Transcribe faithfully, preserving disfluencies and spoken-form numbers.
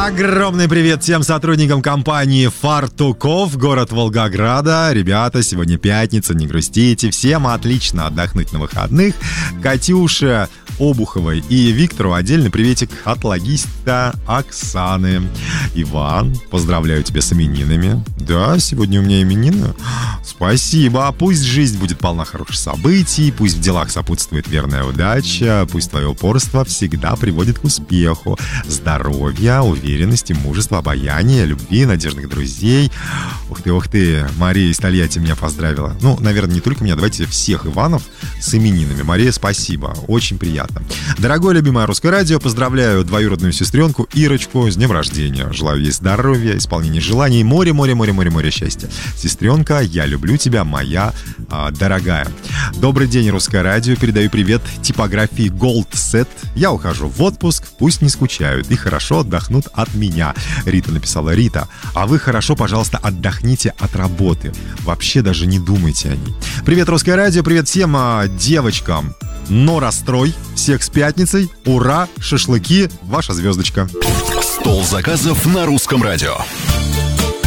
Огромный привет всем сотрудникам компании «Фартуков», город Волгограда. Ребята, сегодня пятница, не грустите. Всем отлично отдохнуть на выходных. Катюше Обуховой и Виктору отдельный приветик от логиста Оксаны. Иван, поздравляю тебя с именинами. Да, сегодня у меня именины. Спасибо. Пусть жизнь будет полна хороших событий, пусть в делах сопутствует верная удача, пусть твое упорство всегда приводит к успеху. Здоровья, уверенности, мужества, обаяния, любви, надежных друзей. Ух ты, ух ты, Мария из Тольятти меня поздравила. Ну, наверное, не только меня, давайте всех Иванов с именинами. Мария, спасибо, очень приятно. Дорогое любимое Русское радио, поздравляю двоюродную сестренку Ирочку с днем рождения. Желаю ей здоровья, исполнения желаний, море, море, море, море, море счастья. Сестренка, я люблю тебя, моя а, дорогая. Добрый день, Русское радио. Передаю привет типографии Gold Set. Я ухожу в отпуск, пусть не скучают и хорошо отдохнут от меня. Рита написала: Рита, а вы хорошо, пожалуйста, отдохните от работы. Вообще даже не думайте о ней. Привет, Русское радио, привет всем а, девочкам. Но расстрой. Всех с пятницей. Ура, шашлыки, ваша звездочка. Стол заказов на Русском радио.